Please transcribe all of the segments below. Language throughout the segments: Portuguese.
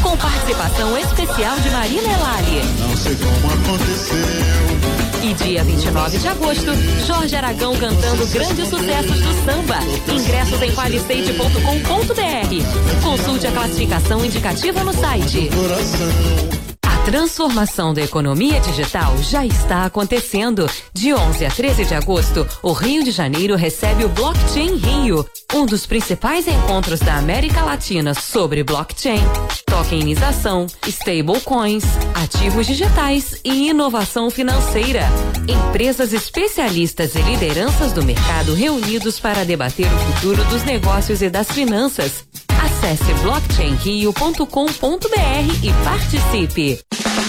com participação especial de Marina Elali. Não sei como aconteceu. E dia 29 de agosto, Jorge Aragão cantando grandes sucessos do samba. Ingressos em qualicente.com.br. Consulte a classificação indicativa no site. A transformação da economia digital já está acontecendo. De 11 a 13 de agosto, o Rio de Janeiro recebe o Blockchain Rio, um dos principais encontros da América Latina sobre blockchain, tokenização, stablecoins, ativos digitais e inovação financeira. Empresas especialistas e lideranças do mercado reunidos para debater o futuro dos negócios e das finanças. Acesse blockchainrio.com.br e participe.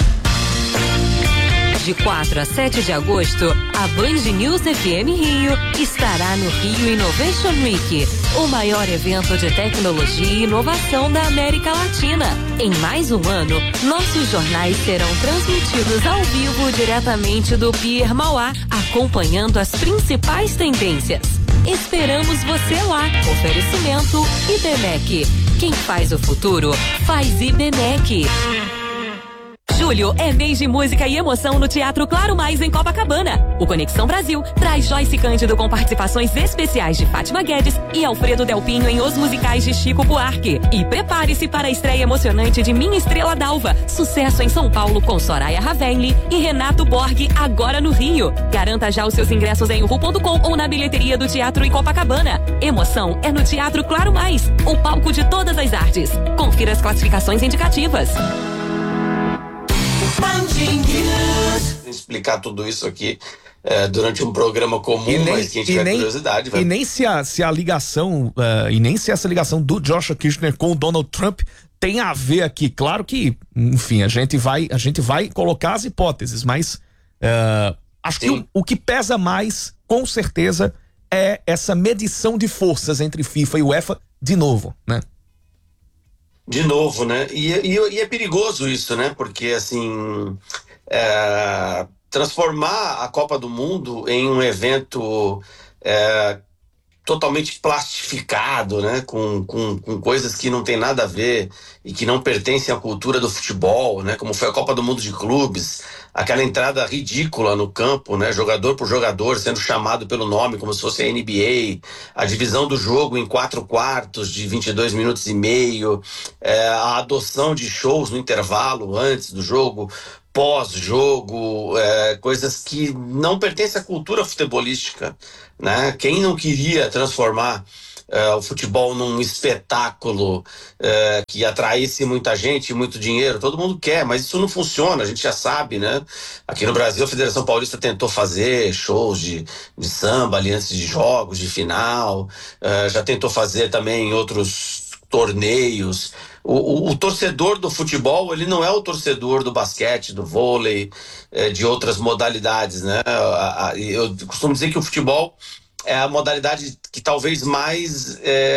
De 4 a 7 de agosto, a Band News FM Rio estará no Rio Innovation Week, o maior evento de tecnologia e inovação da América Latina. Em mais um ano, nossos jornais serão transmitidos ao vivo diretamente do Pier Mauá, acompanhando as principais tendências. Esperamos você lá. Oferecimento IBMEC. Quem faz o futuro, faz IBMEC. Julho é mês de música e emoção no Teatro Claro Mais, em Copacabana. O Conexão Brasil traz Joyce Cândido com participações especiais de Fátima Guedes e Alfredo Del Pinho em Os Musicais de Chico Buarque. E prepare-se para a estreia emocionante de Minha Estrela d'Alva, sucesso em São Paulo com Soraya Ravelli e Renato Borghi, agora no Rio. Garanta já os seus ingressos em uhu.com ou na bilheteria do Teatro em Copacabana. Emoção é no Teatro Claro Mais, o palco de todas as artes. Confira as classificações indicativas. Explicar tudo isso aqui durante um programa comum, mas quem tiver curiosidade vai... E nem se a ligação essa ligação do Joshua Kirchner com o Donald Trump tem a ver aqui. Claro que, enfim, a gente vai colocar as hipóteses, mas acho que o que pesa mais, com certeza, é essa medição de forças entre FIFA e UEFA de novo, né? De novo, né? E é perigoso isso, né? Porque, assim, transformar a Copa do Mundo em um evento totalmente plastificado, né? Com coisas que não tem nada a ver e que não pertencem à cultura do futebol, né? Como foi a Copa do Mundo de Clubes, aquela entrada ridícula no campo, né? Jogador por jogador sendo chamado pelo nome como se fosse a NBA, a divisão do jogo em 4 quartos de 22 minutos e meio, a adoção de shows no intervalo antes do jogo, pós-jogo, coisas que não pertencem à cultura futebolística, né? Quem não queria transformar o futebol num espetáculo que atraísse muita gente, muito dinheiro, todo mundo quer, mas isso não funciona, a gente já sabe, né? Aqui no Brasil a Federação Paulista tentou fazer shows de samba ali antes de jogos, de final, já tentou fazer também outros torneios. O torcedor do futebol, ele não é o torcedor do basquete, do vôlei, de outras modalidades, né? Eu costumo dizer que o futebol é a modalidade que talvez mais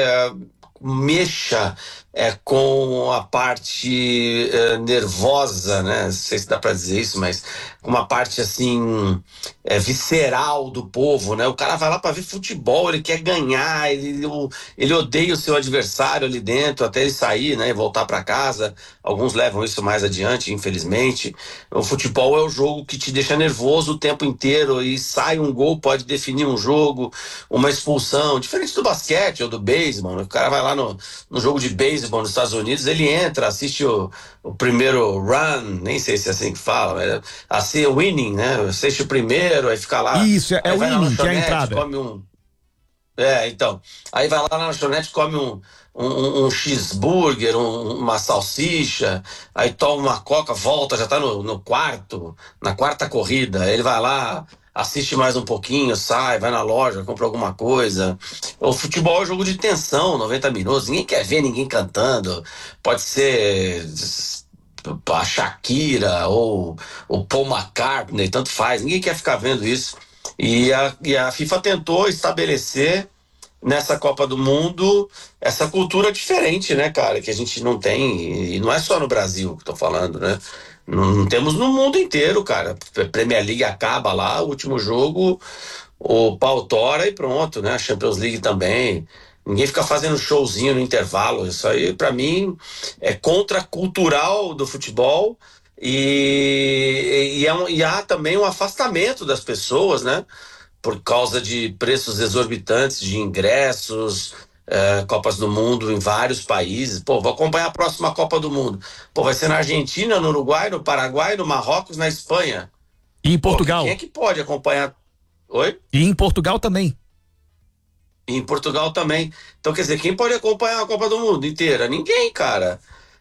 mexa com a parte nervosa, né? Não sei se dá para dizer isso, mas com uma parte assim visceral do povo, né? O cara vai lá para ver futebol, ele quer ganhar, ele odeia o seu adversário ali dentro até ele sair, né? E voltar para casa. Alguns levam isso mais adiante, infelizmente. O futebol é o jogo que te deixa nervoso o tempo inteiro e sai um gol, pode definir um jogo, uma expulsão, diferente do basquete ou do beisebol, né? O cara vai lá no jogo de beisebol nos Estados Unidos, ele entra, assiste o primeiro run, nem sei se é assim que fala, mas assim, o inning, né? Assiste o primeiro, aí fica lá. Isso, é o inning, que é a entrada. Come então. Aí vai lá na lanchonete, come um cheeseburger, uma salsicha, aí toma uma coca, volta, já tá na quarta corrida, aí ele vai lá, assiste mais um pouquinho, sai, vai na loja, compra alguma coisa. O futebol é um jogo de tensão, 90 minutos, ninguém quer ver ninguém cantando, pode ser a Shakira ou o Paul McCartney, tanto faz, ninguém quer ficar vendo isso. E a FIFA tentou estabelecer nessa Copa do Mundo essa cultura diferente, né, cara, que a gente não tem, e não é só no Brasil que tô falando, né? Não temos no mundo inteiro, cara. A Premier League acaba lá, o último jogo, o pau tora e pronto, né? A Champions League também. Ninguém fica fazendo showzinho no intervalo. Isso aí, para mim, é contracultural do futebol e há também um afastamento das pessoas, né? Por causa de preços exorbitantes de ingressos, Copas do Mundo em vários países. Pô, vou acompanhar a próxima Copa do Mundo. Pô, vai ser na Argentina, no Uruguai, no Paraguai, no Marrocos, na Espanha. E em Portugal. Pô, quem é que pode acompanhar? Oi? E em Portugal também. E em Portugal também. Então, quer dizer, quem pode acompanhar a Copa do Mundo inteira? Ninguém, cara.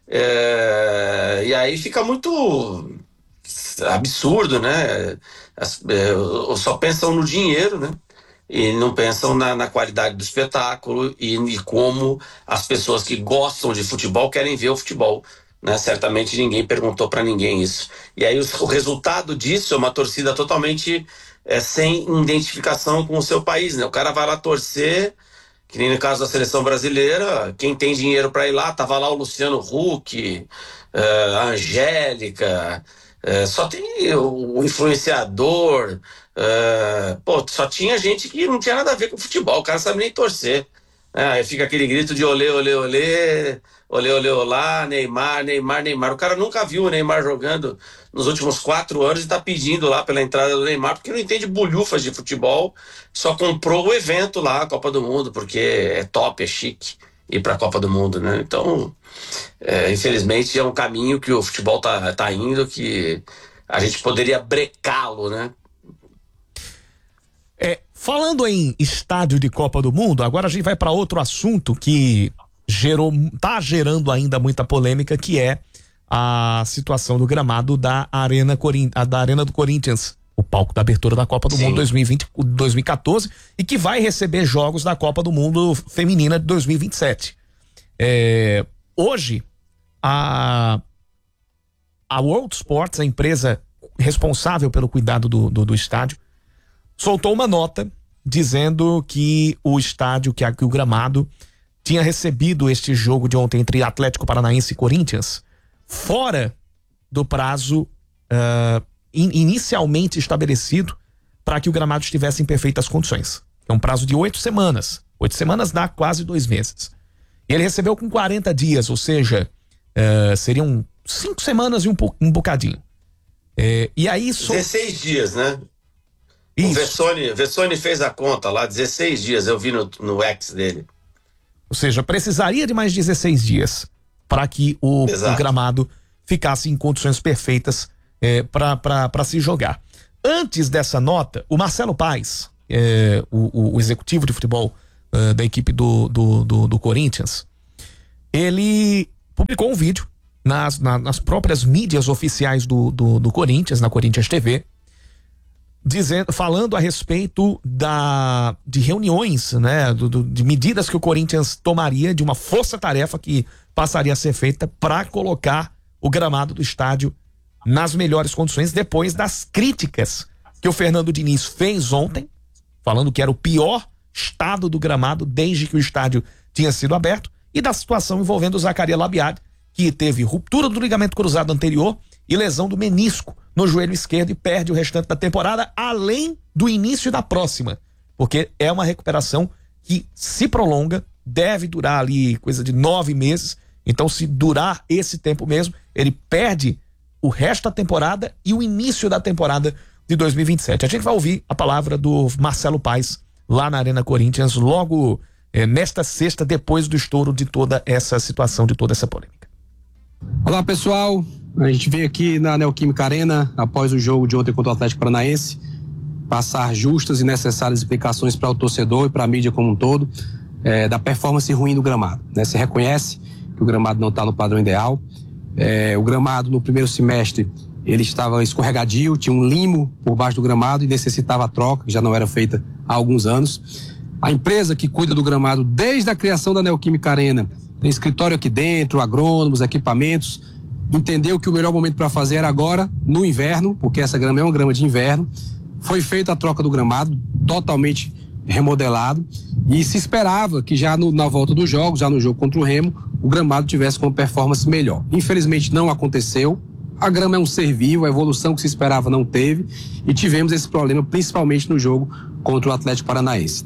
E aí fica muito absurdo, né? Só pensam no dinheiro, né? E não pensam na qualidade do espetáculo e como as pessoas que gostam de futebol querem ver o futebol, né? Certamente ninguém perguntou para ninguém isso. E aí o resultado disso é uma torcida totalmente sem identificação com o seu país, né? O cara vai lá torcer, que nem no caso da seleção brasileira, quem tem dinheiro para ir lá, tava lá o Luciano Huck, a Angélica, só tem o influenciador, só tinha gente que não tinha nada a ver com futebol, o cara não sabe nem torcer. Aí fica aquele grito de olê, olê, olê, olê, olê, olá, Neymar, Neymar, Neymar. O cara nunca viu o Neymar jogando nos últimos 4 anos e tá pedindo lá pela entrada do Neymar, porque não entende bolhufas de futebol, só comprou o evento lá, a Copa do Mundo, porque é top, é chique ir pra Copa do Mundo, né? Então, infelizmente é um caminho que o futebol tá indo, que a gente poderia brecá-lo, né? Falando em estádio de Copa do Mundo, agora a gente vai para outro assunto que tá gerando ainda muita polêmica, que é a situação do gramado da Arena do Corinthians, o palco da abertura da Copa do Mundo 2014, e que vai receber jogos da Copa do Mundo Feminina de 2027. Hoje, a World Sports, a empresa responsável pelo cuidado do estádio, soltou uma nota dizendo que o estádio, que o gramado tinha recebido este jogo de ontem entre Atlético Paranaense e Corinthians fora do prazo inicialmente estabelecido para que o gramado estivesse em perfeitas condições. É um prazo de 8 semanas. 8 semanas dá quase 2 meses. E ele recebeu com 40 dias, ou seja, seriam 5 semanas e um bocadinho. E aí 16 dias, né? Isso. O Vessone fez a conta lá, 16 dias, eu vi no X dele. Ou seja, precisaria de mais 16 dias para que o gramado ficasse em condições perfeitas para se jogar. Antes dessa nota, o Marcelo Paes, o executivo de futebol da equipe do Corinthians, ele publicou um vídeo nas próprias mídias oficiais do Corinthians, na Corinthians TV, falando a respeito de reuniões, né, de medidas que o Corinthians tomaria, de uma força-tarefa que passaria a ser feita para colocar o gramado do estádio nas melhores condições, depois das críticas que o Fernando Diniz fez ontem, falando que era o pior estado do gramado desde que o estádio tinha sido aberto, e da situação envolvendo o Zacarias Labiad, que teve ruptura do ligamento cruzado anterior e lesão do menisco no joelho esquerdo e perde o restante da temporada, além do início da próxima, porque é uma recuperação que se prolonga, deve durar ali coisa de 9 meses, então se durar esse tempo mesmo, ele perde o resto da temporada e o início da temporada de 2027. A gente vai ouvir a palavra do Marcelo Paes lá na Arena Corinthians, logo nesta sexta, depois do estouro de toda essa situação, de toda essa polêmica. Olá, pessoal. A gente veio aqui na Neoquímica Arena, após o jogo de ontem contra o Atlético Paranaense, passar justas e necessárias explicações para o torcedor e para a mídia como um todo, da performance ruim do gramado, né? Se reconhece que o gramado não está no padrão ideal. O gramado no primeiro semestre ele estava escorregadio, tinha um limo por baixo do gramado e necessitava a troca, que já não era feita há alguns anos. A empresa que cuida do gramado desde a criação da Neoquímica Arena, tem escritório aqui dentro, agrônomos, equipamentos, entendeu que o melhor momento para fazer era agora, no inverno, porque essa grama é uma grama de inverno. Foi feita a troca do gramado, totalmente remodelado, e se esperava que já na volta dos jogos, já no jogo contra o Remo, o gramado tivesse com performance melhor. Infelizmente não aconteceu. A grama é um ser vivo, a evolução que se esperava não teve, e tivemos esse problema principalmente no jogo contra o Atlético Paranaense. Então,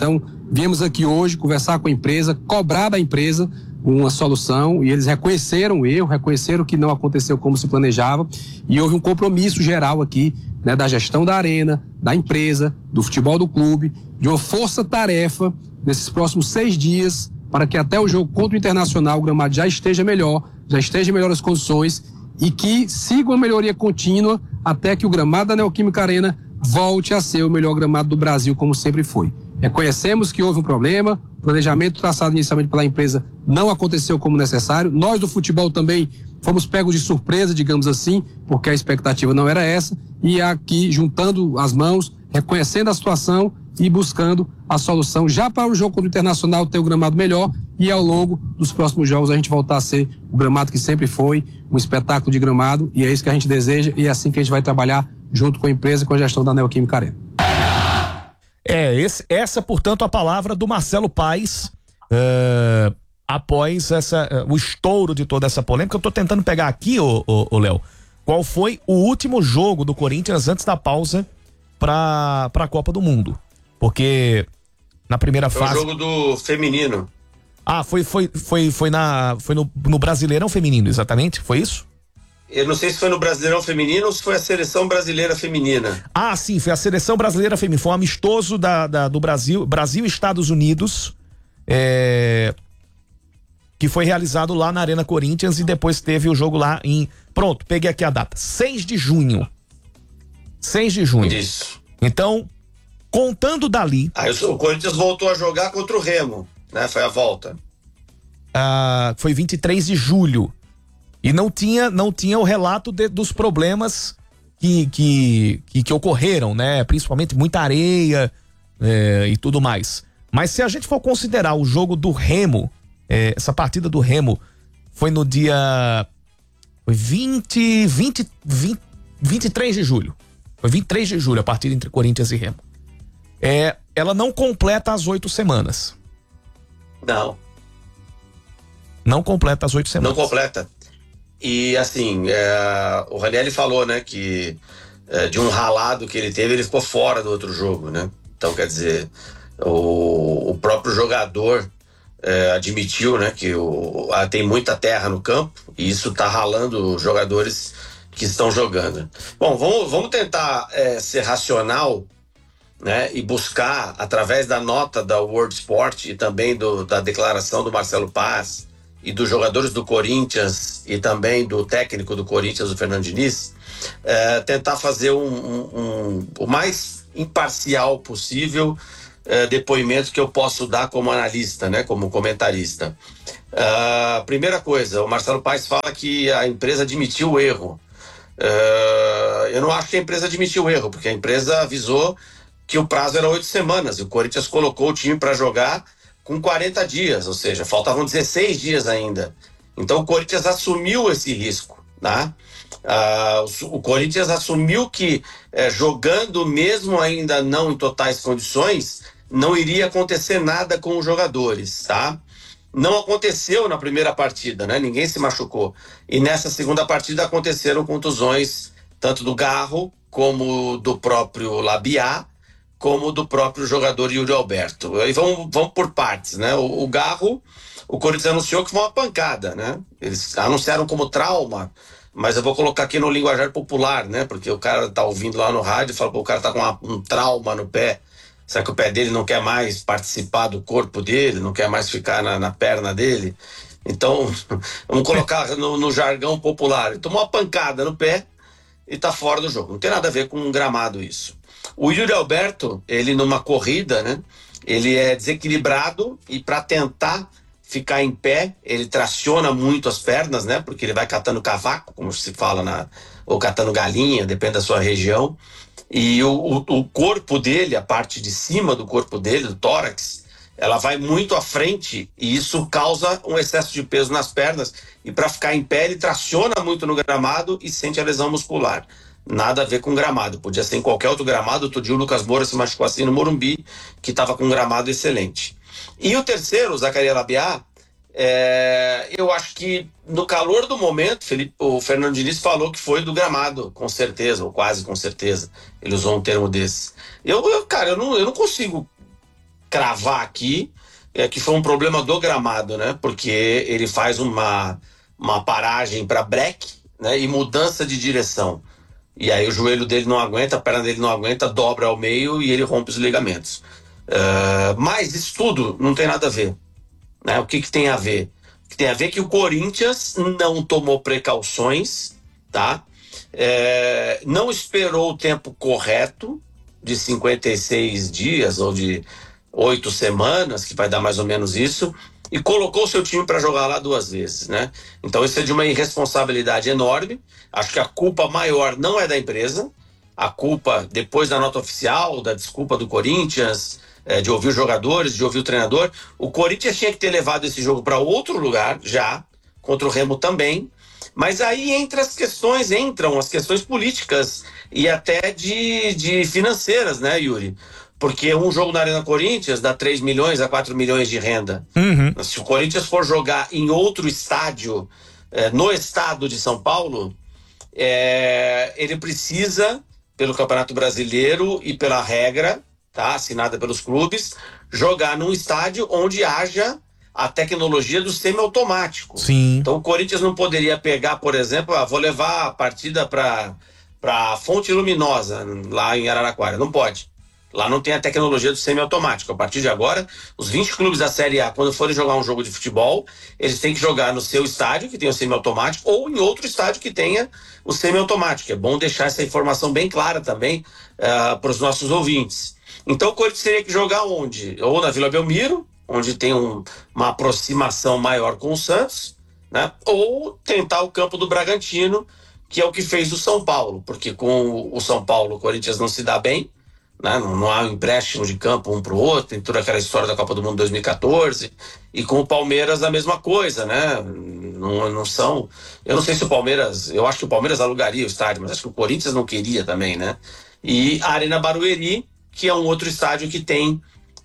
Viemos aqui hoje conversar com a empresa, cobrar da empresa uma solução, e eles reconheceram o erro, reconheceram que não aconteceu como se planejava, e houve um compromisso geral aqui, né, da gestão da arena, da empresa, do futebol do clube, de uma força-tarefa nesses próximos 6 dias, para que até o jogo contra o Internacional o gramado já esteja melhor, já esteja em melhores condições, e que siga uma melhoria contínua até que o gramado da Neoquímica Arena volte a ser o melhor gramado do Brasil, como sempre foi. Reconhecemos que houve um problema, o planejamento traçado inicialmente pela empresa não aconteceu como necessário. Nós do futebol também fomos pegos de surpresa, digamos assim, porque a expectativa não era essa, e aqui juntando as mãos, reconhecendo a situação e buscando a solução já para o jogo contra o Internacional ter o gramado melhor, e ao longo dos próximos jogos a gente voltar a ser o gramado que sempre foi, um espetáculo de gramado, e é isso que a gente deseja, e é assim que a gente vai trabalhar junto com a empresa e com a gestão da Neoquímica Arena. Essa, portanto, a palavra do Marcelo Paes após o estouro de toda essa polêmica. Eu tô tentando pegar aqui, ô Léo, qual foi o último jogo do Corinthians antes da pausa pra Copa do Mundo. Porque na primeira fase... Foi o jogo do feminino. Ah, foi no Brasileirão Feminino, exatamente? Foi isso? Eu não sei se foi no Brasileirão Feminino ou se foi a Seleção Brasileira Feminina. Ah, sim, foi a Seleção Brasileira Feminina. Foi um amistoso do Brasil e Estados Unidos, que foi realizado lá na Arena Corinthians, e depois teve o jogo lá Pronto, peguei aqui a data. 6 de junho. 6 de junho. Isso. Então, contando dali... Aí o Corinthians voltou a jogar contra o Remo, né? Foi a volta. Foi 23 de julho. E não tinha o relato dos problemas que ocorreram, né? Principalmente muita areia e tudo mais. Mas se a gente for considerar o jogo do Remo, essa partida do Remo foi no dia 23 de julho. Foi 23 de julho a partida entre Corinthians e Remo. Ela não completa as 8 semanas. Não. Não completa as 8 semanas. Não completa. E assim, o Ranieri falou, né, que de um ralado que ele teve, ele ficou fora do outro jogo, né? Então, quer dizer, o próprio jogador admitiu, né, que tem muita terra no campo, e isso tá ralando os jogadores que estão jogando. Bom, vamos tentar ser racional, né, e buscar, através da nota da World Sport e também da declaração do Marcelo Paes e dos jogadores do Corinthians e também do técnico do Corinthians, o Fernando Diniz, tentar fazer o mais imparcial possível depoimento que eu posso dar como analista, né, como comentarista. Primeira coisa, o Marcelo Paes fala que a empresa admitiu o erro. Eu não acho que a empresa admitiu o erro, porque a empresa avisou que o prazo era 8 semanas e o Corinthians colocou o time para jogar com 40 dias, ou seja, faltavam 16 dias ainda. Então o Corinthians assumiu esse risco, né? O Corinthians assumiu que jogando mesmo ainda não em totais condições, não iria acontecer nada com os jogadores, tá? Não aconteceu na primeira partida, né? Ninguém se machucou. E nessa segunda partida aconteceram contusões tanto do Garro como do próprio Labiá, como do próprio jogador Yuri Alberto. E vamos por partes, né? O Garro, o Corinthians anunciou que foi uma pancada, né? Eles anunciaram como trauma, mas eu vou colocar aqui no linguajar popular, né? Porque o cara tá ouvindo lá no rádio e fala que o cara tá com um trauma no pé. Será que o pé dele não quer mais participar do corpo dele, não quer mais ficar na perna dele? Então, vamos colocar no jargão popular. Ele tomou uma pancada no pé e tá fora do jogo. Não tem nada a ver com um gramado isso. O Yuri Alberto, ele numa corrida, né? Ele é desequilibrado e para tentar ficar em pé, ele traciona muito as pernas, né? Porque ele vai catando cavaco, como se fala, ou catando galinha, depende da sua região. E o corpo dele, a parte de cima do corpo dele, do tórax, ela vai muito à frente e isso causa um excesso de peso nas pernas. E para ficar em pé, ele traciona muito no gramado e sente a lesão muscular. Nada a ver com gramado, podia ser em qualquer outro gramado. Outro dia o Lucas Moura se machucou assim no Morumbi, que estava com um gramado excelente. E o terceiro, o Zacarias Labiá, eu acho que no calor do momento, o Fernando Diniz falou que foi do gramado, com certeza, ou quase com certeza. Ele usou um termo desse. Cara, eu não consigo cravar aqui que foi um problema do gramado, né? Porque ele faz uma paragem para break, né? E mudança de direção. E aí o joelho dele não aguenta, a perna dele não aguenta, dobra ao meio e ele rompe os ligamentos. Mas isso tudo não tem nada a ver, né? O que tem a ver? O que tem a ver é que o Corinthians não tomou precauções, tá? Não esperou o tempo correto de 56 dias ou de 8 semanas, que vai dar mais ou menos isso, e colocou o seu time para jogar lá 2 vezes, né? Então isso é de uma irresponsabilidade enorme. Acho que a culpa maior não é da empresa, a culpa, depois da nota oficial, da desculpa do Corinthians, de ouvir os jogadores, de ouvir o treinador, o Corinthians tinha que ter levado esse jogo para outro lugar já, contra o Remo também, mas aí entram as questões políticas e até de financeiras, né, Yuri? Porque um jogo na Arena Corinthians dá 3 milhões a 4 milhões de renda. Uhum. Se o Corinthians for jogar em outro estádio, no estado de São Paulo, ele precisa, pelo Campeonato Brasileiro e pela regra, tá, assinada pelos clubes, jogar num estádio onde haja a tecnologia do semiautomático. Sim. Então o Corinthians não poderia pegar, por exemplo, vou levar a partida para Fonte Luminosa, lá em Araraquara. Não pode. Lá não tem a tecnologia do semiautomático. A partir de agora, os 20 clubes da Série A, quando forem jogar um jogo de futebol, eles têm que jogar no seu estádio, que tem o semiautomático, ou em outro estádio que tenha o semiautomático. É bom deixar essa informação bem clara também para os nossos ouvintes. Então o Corinthians teria que jogar onde? Ou na Vila Belmiro, onde tem uma aproximação maior com o Santos, né? Ou tentar o campo do Bragantino, que é o que fez o São Paulo, porque com o São Paulo o Corinthians não se dá bem, né? Não há um empréstimo de campo um para o outro, tem toda aquela história da Copa do Mundo 2014, e com o Palmeiras a mesma coisa, né? Não são, eu não sei se o Palmeiras, eu acho que o Palmeiras alugaria o estádio, mas acho que o Corinthians não queria também, né? E a Arena Barueri, que é um outro estádio que tem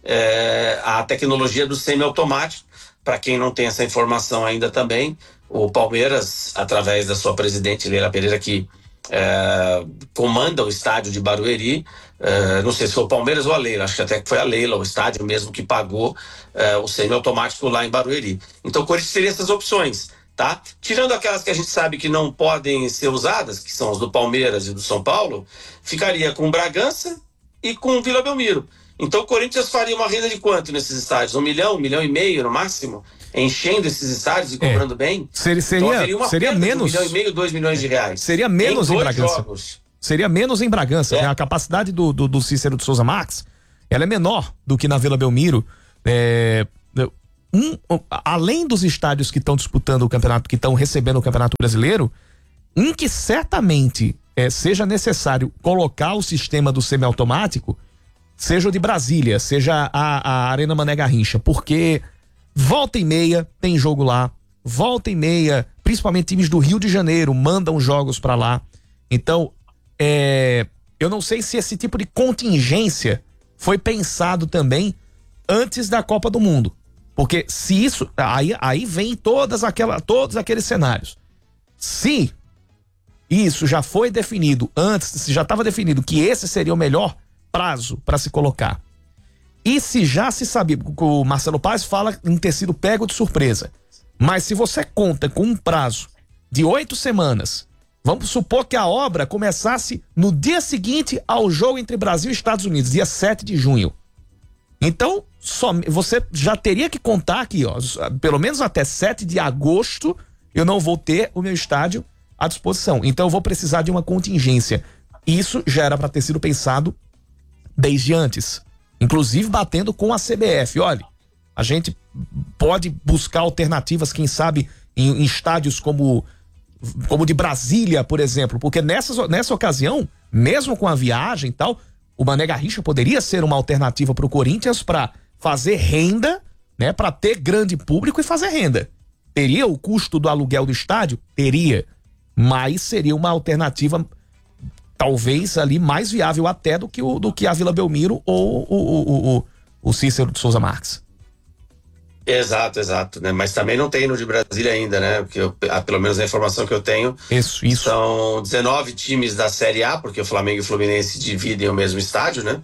a tecnologia do semiautomático. Para quem não tem essa informação ainda também, o Palmeiras, através da sua presidente Leila Pereira, que comanda o estádio de Barueri, não sei se foi o Palmeiras ou a Leila, acho que até que foi a Leila, o estádio mesmo que pagou o semiautomático lá em Barueri. Então o Corinthians teria essas opções, tá? Tirando aquelas que a gente sabe que não podem ser usadas, que são os do Palmeiras e do São Paulo, ficaria com Bragança e com Vila Belmiro. Então o Corinthians faria uma renda de quanto nesses estádios? 1 milhão, 1,5 milhão, no máximo? Enchendo esses estádios e cobrando bem? Seria menos. 1,5 milhão, 2 milhões de reais. Seria menos em Bragança. Jogos. Seria menos em Bragança. Né? A capacidade do Cícero de Souza Marques, ela é menor do que na Vila Belmiro. Além dos estádios que estão disputando o campeonato, que estão recebendo o Campeonato Brasileiro, que certamente seja necessário colocar o sistema do semiautomático, seja o de Brasília, seja a Arena Mané Garrincha, porque volta e meia tem jogo lá, volta e meia, principalmente times do Rio de Janeiro mandam jogos pra lá. Então, eu não sei se esse tipo de contingência foi pensado também antes da Copa do Mundo, porque se isso, aí vem todos aqueles cenários. Se isso já foi definido antes, se já estava definido que esse seria o melhor prazo para se colocar, e se já se sabia, o Marcelo Paz fala em ter sido pego de surpresa, mas se você conta com um prazo de 8 semanas, vamos supor que a obra começasse no dia seguinte ao jogo entre Brasil e Estados Unidos, dia 7 de junho. Então, você já teria que contar aqui, ó, pelo menos até 7 de agosto, eu não vou ter o meu estádio à disposição. Então eu vou precisar de uma contingência. Isso já era para ter sido pensado desde antes, inclusive batendo com a CBF. Olha, a gente pode buscar alternativas, quem sabe em estádios como de Brasília, por exemplo, porque nessa ocasião, mesmo com a viagem e tal, o Mané Garrincha poderia ser uma alternativa para o Corinthians para fazer renda, né, para ter grande público e fazer renda. Teria o custo do aluguel do estádio? Teria, mas seria uma alternativa talvez ali mais viável até do que a Vila Belmiro ou o Cícero de Souza Marques. Exato, né? Mas também não tem no de Brasília ainda, né? Porque pelo menos a informação que eu tenho, isso. São 19 times da Série A, porque o Flamengo e o Fluminense dividem o mesmo estádio, né?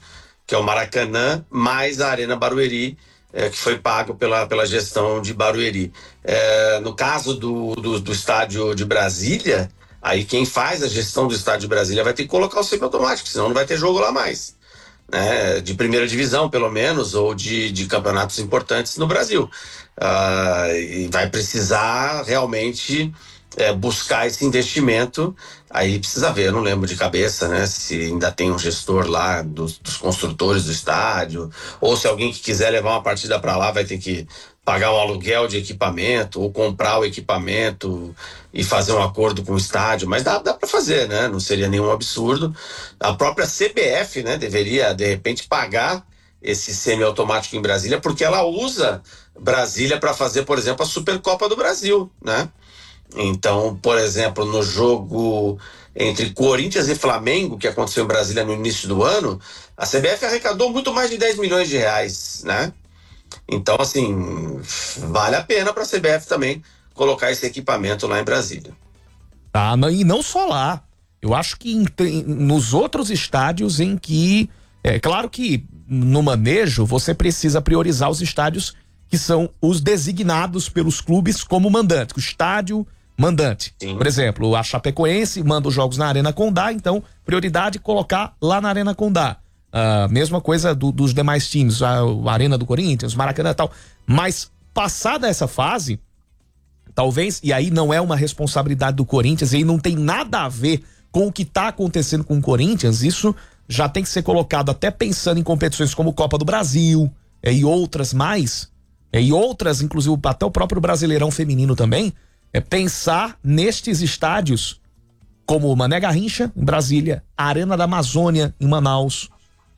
que é o Maracanã, mais a Arena Barueri, que foi pago pela gestão de Barueri. No caso do estádio de Brasília, aí quem faz a gestão do estádio de Brasília vai ter que colocar o semiautomático, senão não vai ter jogo lá mais. Né, de primeira divisão, pelo menos, ou de campeonatos importantes no Brasil. E vai precisar realmente buscar esse investimento. Aí precisa ver, eu não lembro de cabeça, né, se ainda tem um gestor lá dos construtores do estádio, ou se alguém que quiser levar uma partida para lá vai ter que pagar um aluguel de equipamento ou comprar o equipamento e fazer um acordo com o estádio, mas dá para fazer, né? Não seria nenhum absurdo. A própria CBF, né, deveria de repente pagar esse semiautomático em Brasília, porque ela usa Brasília para fazer, por exemplo, a Supercopa do Brasil, né? Então, por exemplo, no jogo entre Corinthians e Flamengo, que aconteceu em Brasília no início do ano, a CBF arrecadou muito mais de 10 milhões de reais, né? Então, assim, vale a pena para a CBF também colocar esse equipamento lá em Brasília. E não só lá. Eu acho que nos outros estádios em que... claro que no manejo você precisa priorizar os estádios que são os designados pelos clubes como mandante. O estádio mandante. Sim. Por exemplo, a Chapecoense manda os jogos na Arena Condá, então prioridade colocar lá na Arena Condá. Mesma coisa dos demais times, a Arena do Corinthians, Maracanã e tal. Mas passada essa fase, talvez, e aí não é uma responsabilidade do Corinthians, e aí não tem nada a ver com o que está acontecendo com o Corinthians, isso já tem que ser colocado até pensando em competições como Copa do Brasil e outras mais, e outras, inclusive até o próprio Brasileirão Feminino também, pensar nestes estádios como o Mané Garrincha, em Brasília, a Arena da Amazônia, em Manaus,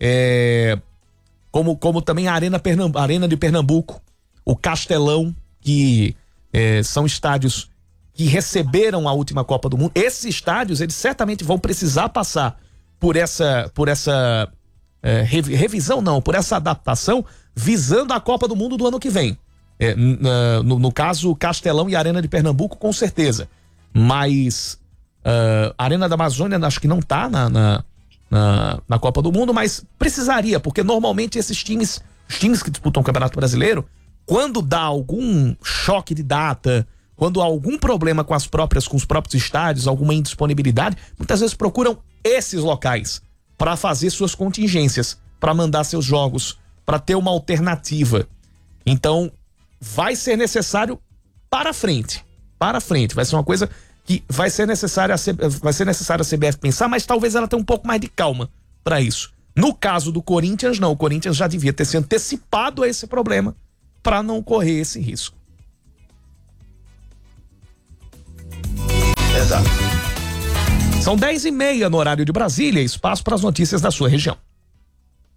como também a Arena de Pernambuco, o Castelão, que são estádios que receberam a última Copa do Mundo. Esses estádios, eles certamente vão precisar passar por essa revisão, não, por essa adaptação, visando a Copa do Mundo do ano que vem. No caso, Castelão e a Arena de Pernambuco, com certeza. Mas a Arena da Amazônia acho que não tá na Copa do Mundo, mas precisaria, porque normalmente os times que disputam o Campeonato Brasileiro, quando dá algum choque de data, quando há algum problema com os próprios estádios, alguma indisponibilidade, muitas vezes procuram esses locais para fazer suas contingências, para mandar seus jogos, para ter uma alternativa. Então, vai ser necessário para frente. Vai ser uma coisa que vai ser necessário a CBF pensar, mas talvez ela tenha um pouco mais de calma para isso. No caso do Corinthians, não. O Corinthians já devia ter se antecipado a esse problema para não correr esse risco. Exato. São 10h30 no horário de Brasília, espaço para as notícias da sua região.